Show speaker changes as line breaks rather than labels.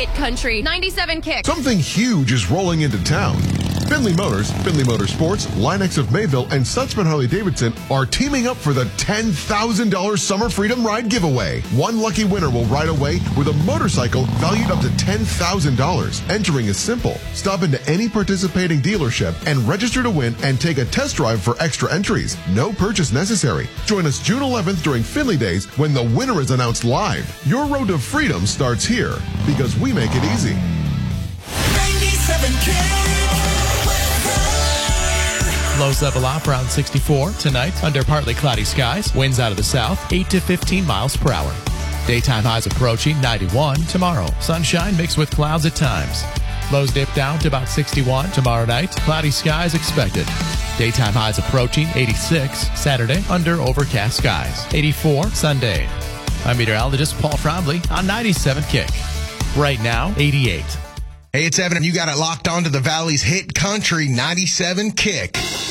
Hit Country 97 Kick.
Something huge is rolling into town. Findlay Motors, Findlay Motorsports, Linex of Mayville, and Sutsman Harley-Davidson are teaming up for the $10,000 Summer Freedom Ride giveaway. One lucky winner will ride away with a motorcycle valued up to $10,000. Entering is simple. Stop into any participating dealership and register to win and take a test drive for extra entries. No purchase necessary. Join us June 11th during Findlay Days when the winner is announced live. Your road to freedom starts here because we make it easy.
97K.
Lows level off around 64 tonight under partly cloudy skies. Winds out of the south, 8 to 15 miles per hour. Daytime highs approaching 91 tomorrow. Sunshine mixed with clouds at times. Lows dip down to about 61 tomorrow night. Cloudy skies expected. Daytime highs approaching 86 Saturday under overcast skies. 84 Sunday. I'm meteorologist Paul Trombley on 97 Kick. Right now, 88.
Hey, it's Evan, and you got it locked onto the Valley's Hit Country 97 Kick.